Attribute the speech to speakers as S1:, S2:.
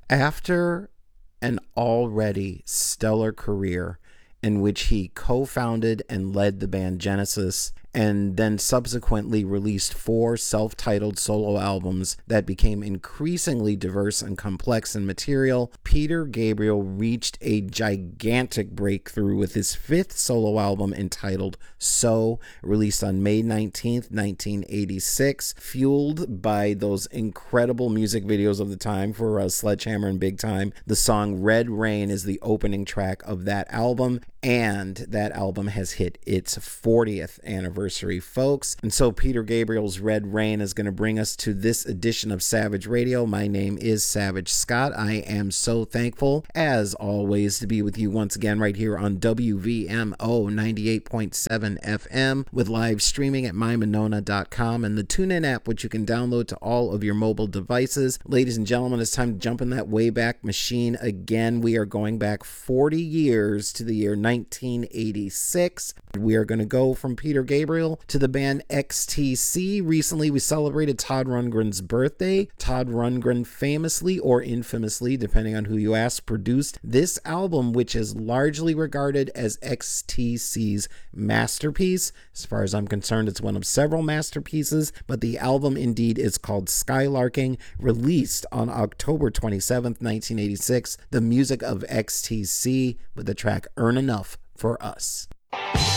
S1: After an already stellar career in which he co-founded and led the band Genesis, and then subsequently released 4 self-titled solo albums that became increasingly diverse and complex in material, Peter Gabriel reached a gigantic breakthrough with his 5th solo album entitled So, released on May 19th, 1986, fueled by those incredible music videos of the time for Sledgehammer and Big Time. The song Red Rain is the opening track of that album, and that album has hit its 40th anniversary, folks. And so Peter Gabriel's Red Rain is going to bring us to this edition of Savage Radio. My name is Savage Scott. I am so thankful, as always, to be with you once again right here on WVMO 98.7 FM, with live streaming at mymonona.com and the TuneIn app, which you can download to all of your mobile devices. Ladies and gentlemen, it's time to jump in that Wayback Machine again. We are going back 40 years to the year 1986. We are going to go from Peter Gabriel to the band XTC. Recently, we celebrated Todd Rundgren's birthday. Todd Rundgren famously or infamously, depending on who you ask, produced this album, which is largely regarded as XTC's masterpiece. As far as I'm concerned, it's one of several masterpieces, but the album indeed is called Skylarking, released on October 27th, 1986. The music of XTC with the track Earn Enough for Us.